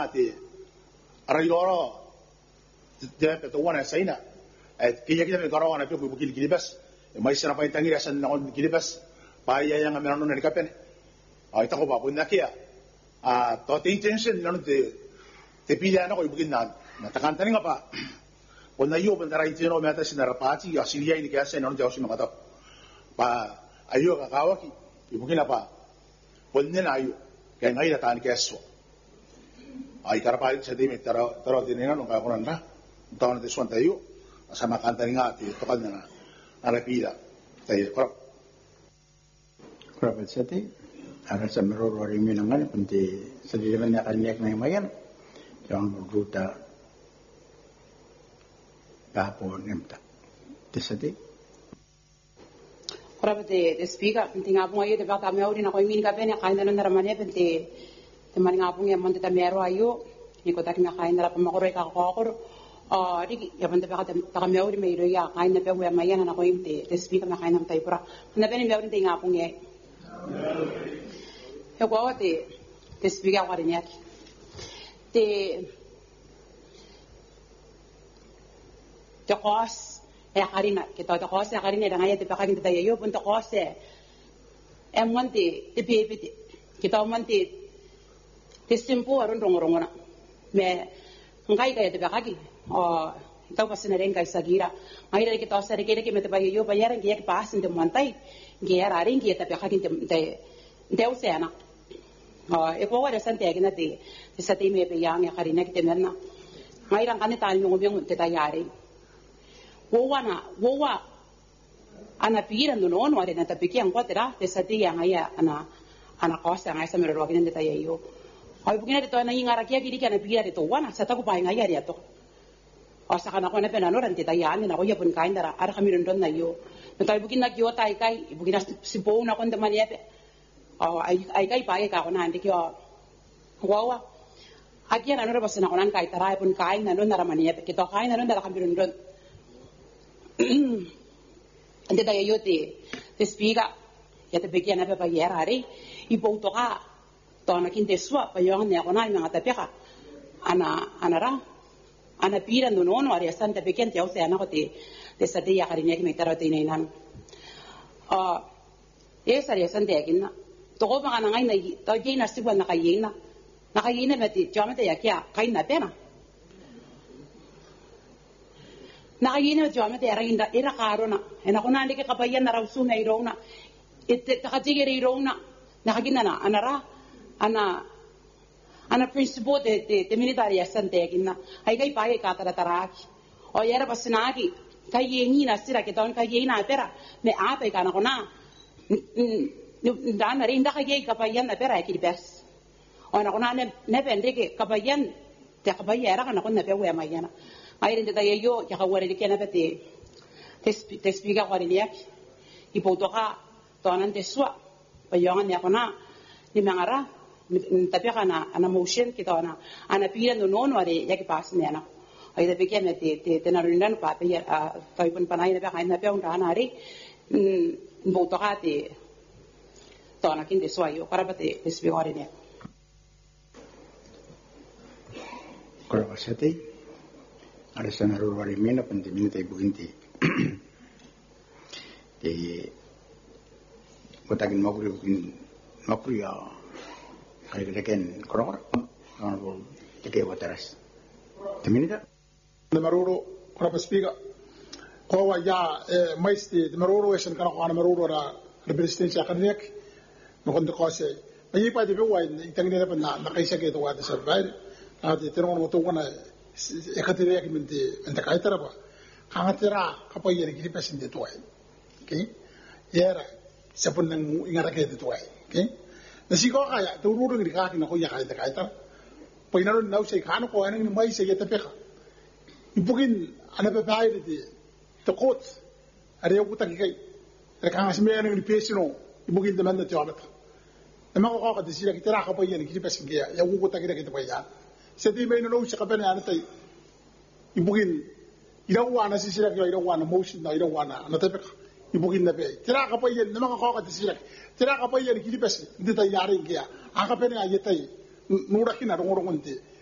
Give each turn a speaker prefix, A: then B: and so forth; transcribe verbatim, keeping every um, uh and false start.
A: ati arayoro de pe to wana saina et kiya kiya me garawana pe ku gil gilibas mai sana pa tangira san na on gilibas pa ya yang meron na kapen ay ta ko ba bunna kiya a to te intention na te te pila na ko ibugin na natakanta nga pa kung nayo pa na raitino meta sinarapati asilia ini kaya sa non Diyos yung mga pa ayo kakawaki ibugin na pa kung nila ayo kaya ngayon nataan keso ay karapalit sa dimi taro taro dinina nung kakunan na taon natin suwan tayo sa makanta nga ati tokal na na narapila tayo korap
B: korap sa ti aral sa marurori mi nangan punti sa diliman na kanyak na imayan yung ruta kahapon emta tisati
C: korap te te speaker penting ngapung ayo te bata me ori na ko min ka pene kain na naramane pente te mani ngapung ya monte ta mero ayo ni ko ta kina kain na pa makoro ka ko ko ah ri ya pente bata ta me ori me iro ya kain na pe we mayana na ko imte te speaker na kain na tai pura na pene me ori te ngapung ye he ko te te speaker wa ri te te kos e karina kita te kos e karina da ngaya te pakakin te tayo pun te kos e e monte te pepe kita monte te simpo aron rongorongona me ngai kaya te pakaki o tau pasina renga isagira ngai re kita osare kere ke me te payo yo bayara ngia ke pasin te montai ngia ra ring ngia te pakakin te te te usena o e ko wa sante agina te te sate me pe yang e karina ke te merna ngai rang kan ta nyong biong te tayare wowana wowa ana pigira no no are na tapikia ngwatera te satia ngaya ana ana kosa ngaya samero ro kinende tayo yo ai bugina to na ingara kia kiri kana pigira to wana sata ko pai ngaya ria to asa kana ko na pena no ran te taya ani na ko ya pun kain dara ar kamiron don na yo na tai bugina kyo tai kai bugina sipo na kon de mania pe ai ai kai pai ka ko na andi kyo wawa akia na no ra basna ko nan kai tara pun kain na no na ramania pe kito kain na no dara kamiron don ante tayo yote te speaker ya te pekia na pepa yera hari ipo utoka to na kinte swa pa yong ne akona mga tapeka ana anara ana pira no no ari santa pekia te ose ana ko te te sate ya karinya ki metaro te nainan ah esa ya santa ya kinna to ko mga ngai na to je na sigwa na kayena na kayena meti chamate ya kya kaina pena na ayina jama te era inda era karona ena kona ndike kapayan na rausu na irona ite takatigere irona na kagina na anara ana ana principal de de de military asante kinna ai kai pae ka tara taraki o yera basnagi kai yengi na sira ke don kai yena pera me ape kana kona ndana rinda kai kapayan na pera ki bes o na kona ne ne pendeke kapayan te kapayera kana kona pe we mayana ai rende tayo yo ya kawari ke na pete te speaker ko rin yak ipotoka tonan te swa payangan ya kona ni mangara tapi kana ana motion kita ana ana pira no no are yak pas ne ana ai te peke me te te narunan pa pe tayo pun panai na pa kain na pe un ana ari ipotoka te tona kin te swa yo para pate te speaker ko rin yak
B: korap sate ada sana rurwari mena penting minta ibu inti di kotakin makuri bukin makuri ya kali kalian korang orang orang jeke wataras temin ita
D: maruru korap speaker kawa ya maisti maruru esan kana kana maruru ra representation akademik nukon de kose ayi pa de buwan itangin na pa na nakaisa ke to wata survive ati tinong mo to kana ekatire ki mente enta kaitara ba kangatira kapoy yeri ki pesinde to ay okay yera sapun nang ingara ke to ay okay nasi ko kaya to ruro ngi ka ki na ko ya kaita kaitara poinaro nau sei kanu ko anang mai sei yeta peka ibugin ana pe pai de to kot are yo kuta ki kai re kanga sme anang ni pesino ibugin de manda tiwabata nama ko ka disira ki tira kapoy yeri ki pesinde ya ya kuta ki de ki to ya seti may no siya kapene ano tay ibugin irawa na si sila kaya irawa na motion na irawa na ano tayo ibugin na pe tira ka pa yan naman ako ka sila tira ka pa yan kilipes hindi tayo yari kaya ang kapene ayetay nura kina rongorong hindi